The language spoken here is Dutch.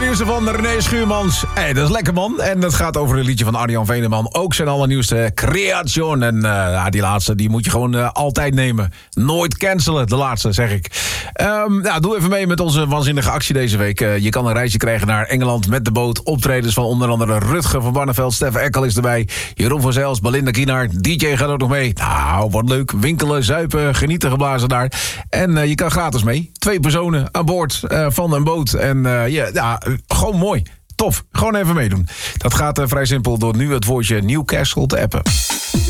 Allernieuwste van René Schuurmans. Hey, dat is lekker, man. En dat gaat over een liedje van Arjan Veneman. Ook zijn allernieuwste Creation. En die laatste, die moet je gewoon altijd nemen. Nooit cancelen, de laatste, zeg ik. Doe even mee met onze waanzinnige actie deze week. Je kan een reisje krijgen naar Engeland met de boot. Optredens van onder andere Rutger van Barneveld. Stef Ekkel is erbij. Jeroen van Zijls, Belinda Kienaert. DJ gaat ook nog mee. Nou, wat leuk. Winkelen, zuipen, genieten geblazen daar. En je kan gratis mee. 2 personen aan boord van een boot. En gewoon mooi. Tof. Gewoon even meedoen. Dat gaat vrij simpel door nu het woordje Newcastle te appen.